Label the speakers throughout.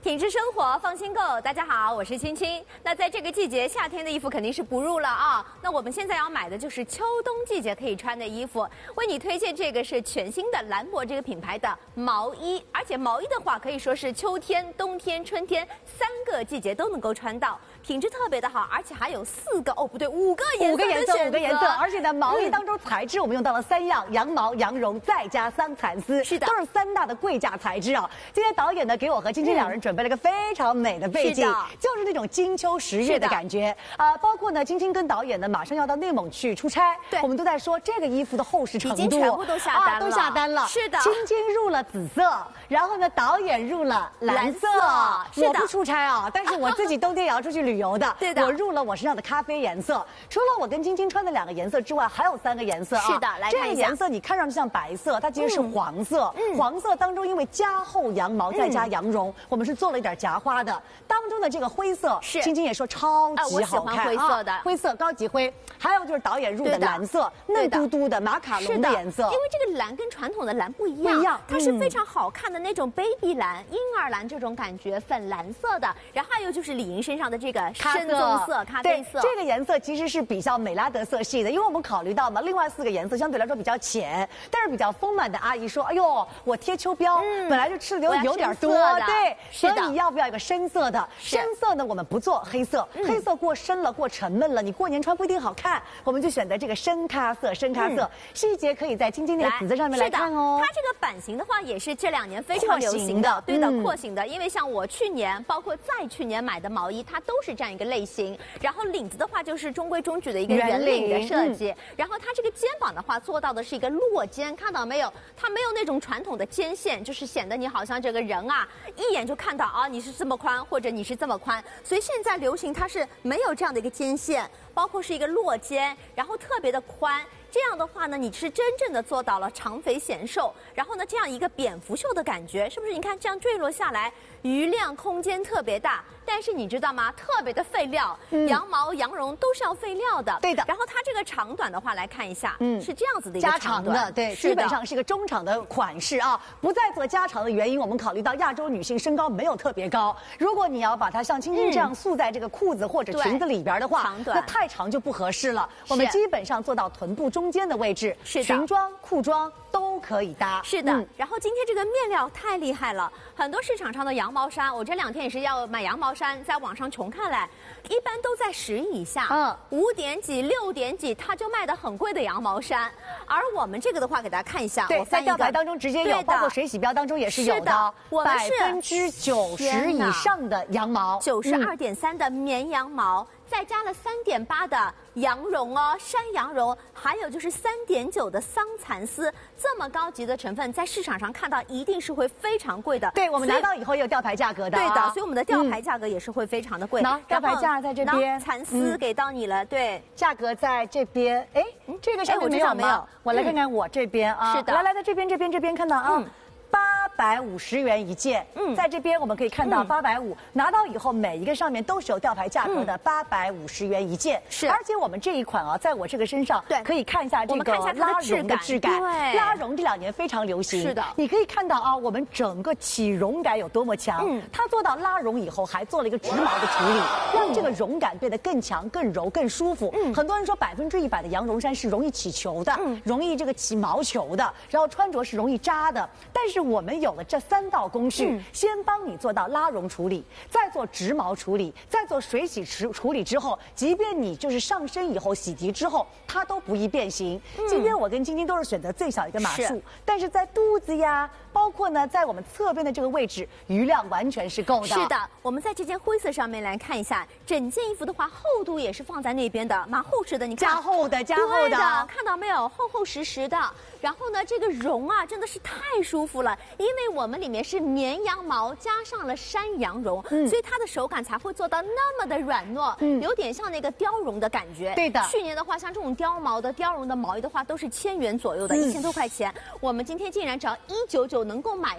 Speaker 1: 品质生活，放心购。大家好，我是青青。那在这个季节，夏天的衣服肯定是不入了啊。那我们现在要买的就是秋冬季节可以穿的衣服。为你推荐这个是全新的兰博这个品牌的毛衣，而且毛衣的话可以说是秋天、冬天、春天3个季节都能够穿到，品质特别的好，而且还有5个颜色，
Speaker 2: 而且呢，毛衣当中材质我们用到了3样：羊毛、羊绒，再加桑蚕丝，
Speaker 1: 是的，
Speaker 2: 都是3大的贵价材质啊。今天导演呢给我和青青两人准备了一个非常美的背景，就是那种金秋10月的感觉啊。包括呢，青青跟导演呢马上要到内蒙去出差，对，我们都在说这个衣服的厚实程度，
Speaker 1: 已经全部都下单了，
Speaker 2: 都下单了。
Speaker 1: 是的，
Speaker 2: 青青入了紫色，然后呢，导演入了蓝色。我不出差啊，但是我自己冬天也要出去旅游的。
Speaker 1: 对的，
Speaker 2: 我入了我身上的咖啡颜色。除了我跟青青穿的2个颜色之外，还有3个颜色啊。
Speaker 1: 是的，来看一下。
Speaker 2: 这个颜色你看上去像白色，它其实是黄色。黄色当中因为加厚羊毛再加羊绒，我们是做了一点夹花的。当中的这个灰色，青青也说超级好看，
Speaker 1: 我喜欢灰色的，
Speaker 2: 灰色高级灰。还有就是导演入的蓝色，嫩嘟嘟的马卡龙的颜色。
Speaker 1: 因为这个蓝跟传统的蓝不一样，它是非常好看的那种 baby 蓝、婴儿蓝这种感觉，粉蓝色的。然后还有就是李莹身上的这个深棕色、咖啡色。
Speaker 2: 这个颜色其实是比较美拉德色系的，因为我们考虑到嘛，另外4个颜色相对来说比较浅，但是比较丰满的阿姨说，哎呦，我贴秋膘，本来就吃的有点多，对，所以你要不要一个深色的？深色呢，我们不做黑色，黑色过深了，过沉闷了，你过年穿不一定好看，我们就选择这个深咖色。细节可以在青青那个紫色上面来看哦。
Speaker 1: 它这个版型的话，也是这2年非常流行的，对的，廓形的。因为像我去年，包括再去年买的毛衣，它都是这样一个类型。然后领子的话，就是中规中矩的一个圆领的设计。然后它这个肩膀的话，做到的是一个落肩，看到没有？它没有那种传统的肩线，就是显得你好像这个人啊，一眼就看到啊，你是这么宽，或者你是这么宽。所以现在流行它是没有这样的一个肩线，包括是一个落肩，然后特别的宽。这样的话呢，你是真正的做到了长肥显瘦，然后呢，这样一个蝙蝠袖的感觉，是不是？你看这样坠落下来，余量空间特别大，但是你知道吗？特别的费料，羊毛、羊绒都是要费料的。
Speaker 2: 对的。
Speaker 1: 然后它这个长短的话来看一下，是这样子的一个
Speaker 2: 加长的，对，基本上是一个中长的款式啊。不再做加长的原因，我们考虑到亚洲女性身高没有特别高，如果你要把它像青青这样束在这个裤子或者裙子里边的话，那太长就不合适了。我们基本上做到臀部中间的位置，裙装、裤装都可以搭。
Speaker 1: 是的。然后今天这个面料太厉害了，很多市场上的羊毛衫，我这2天也是要买羊毛衫，在网上穷看来，一般都在10以下，5点几、6点几，它就卖的很贵的羊毛衫。而我们这个的话，给大家看一下，
Speaker 2: 对，在吊牌当中直接有，包括水洗标当中也是有的。
Speaker 1: 我们是
Speaker 2: 90%以上的羊毛
Speaker 1: ，92.3%的绵羊毛。再加了3.8的羊绒哦，山羊绒，还有就是3.9的桑蚕丝，这么高级的成分，在市场上看到一定是会非常贵的。
Speaker 2: 对，我们拿到以后也有吊牌价格的。
Speaker 1: 对的，所以我们的吊牌价格也是会非常的贵。
Speaker 2: 吊牌价在这边，
Speaker 1: 蚕丝给到你了，对，
Speaker 2: 价格在这边。哎，这个上面没有吗？我来看看我这边啊。
Speaker 1: 是的，
Speaker 2: 来，在这边看到啊。850元一件，在这边我们可以看到850，拿到以后每一个上面都是有吊牌价格的，850元一件。
Speaker 1: 是，
Speaker 2: 而且我们这一款啊，在我这个身上，
Speaker 1: 对，
Speaker 2: 可以看一下这个拉绒的质感。
Speaker 1: 对，
Speaker 2: 拉绒这2年非常流行。
Speaker 1: 是的，
Speaker 2: 你可以看到啊，我们整个起绒感有多么强。它做到拉绒以后，还做了一个直毛的处理，让这个绒感变得更强、更柔、更舒服。很多人说100%的羊绒衫是容易起球的，容易这个起毛球的，然后穿着是容易扎的。但是我们有了这3道工序，先帮你做到拉绒处理，再做直毛处理，再做水洗处理之后，即便你就是上身以后洗涤之后，它都不易变形。今天我跟晶晶都是选择最小一个码数，但是在肚子呀，包括呢在我们侧边的这个位置，余量完全是够的。
Speaker 1: 是的，我们在这件灰色上面来看一下，整件衣服的话，厚度也是放在那边的，蛮厚实的。你看，
Speaker 2: 加厚的，
Speaker 1: 看到没有？厚厚实实的。然后呢，这个绒啊，真的是太舒服了，因为我们里面是绵羊毛加上了山羊绒，所以它的手感才会做到那么的软糯，有点像那个貂绒的感觉。
Speaker 2: 对的。
Speaker 1: 去年的话，像这种貂绒的毛衣的话，都是1000元左右的，1000多块钱。我们今天竟然只要199能够买到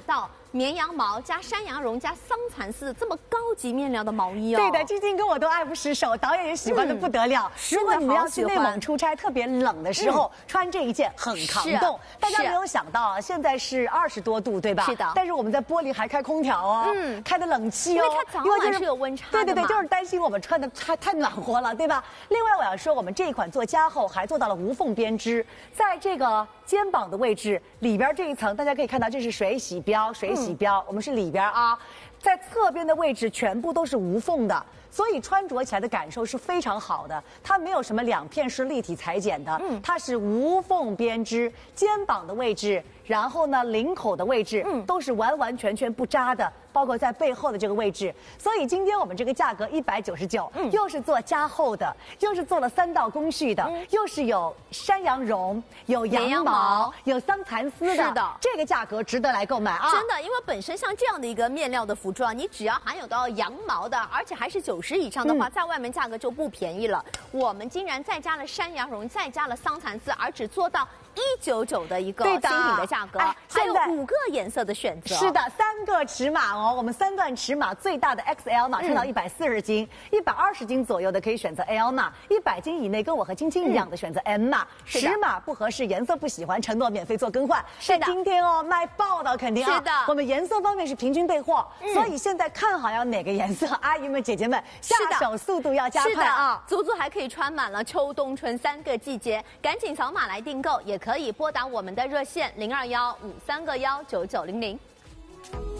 Speaker 1: 绵羊毛加山羊绒加桑蚕丝这么高级面料的毛衣哦。
Speaker 2: 对的，晶晶跟我都爱不释手，导演也喜欢的不得了。如果你们要去内蒙出差，特别冷的时候，穿这一件很抗冻。大家没有想到啊，现在是20多度，对吧？
Speaker 1: 是的。
Speaker 2: 但是我们在玻璃还开空调哦，开的冷气哦，
Speaker 1: 因为它早晚是有温差的嘛。
Speaker 2: 对，就是担心我们穿的太暖和了，对吧？另外我要说，我们这一款做加厚还做到了无缝编织，在这个肩膀的位置里边这一层，大家可以看到这是水洗标，我们是里边啊，在侧边的位置全部都是无缝的。所以穿着起来的感受是非常好的，它没有什么2片式立体裁剪的，它是无缝编织，肩膀的位置，然后呢领口的位置，都是完完全全不扎的，包括在背后的这个位置。所以今天我们这个价格199，又是做加厚的，又是做了3道工序的，又是有山羊绒、有羊毛、有桑蚕丝的，
Speaker 1: 是的，
Speaker 2: 这个价格值得来购买啊！
Speaker 1: 真的，因为本身像这样的一个面料的服装，你只要含有到羊毛的，而且还是90以上的话，在外面价格就不便宜了。我们竟然再加了山羊绒，再加了桑蚕丝，而只做到199的一个新品的价格，还有5个颜色的选择。
Speaker 2: 是的，3个尺码哦，我们3段尺码，最大的 XL 码穿到140斤，120斤左右的可以选择 L 码，100斤以内跟我和晶晶一样的选择 M 码，尺码不合适，颜色不喜欢，承诺免费做更换。
Speaker 1: 是的，
Speaker 2: 今天哦卖爆了，肯定啊。
Speaker 1: 是的，
Speaker 2: 我们颜色方面是平均备货，所以现在看好要哪个颜色，阿姨们姐姐们下手速度要加快啊！
Speaker 1: 足足还可以穿满了秋冬春3个季节，赶紧扫码来订购，也可以拨打我们的热线0215319900。